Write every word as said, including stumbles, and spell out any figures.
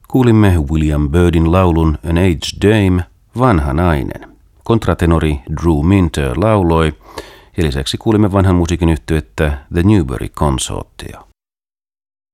Kuulimme William Byrdin laulun An Aged Dame, vanha nainen. Kontratenori Drew Minter lauloi ja lisäksi kuulimme vanhan musiikin yhtyettä The Newbury Consortia.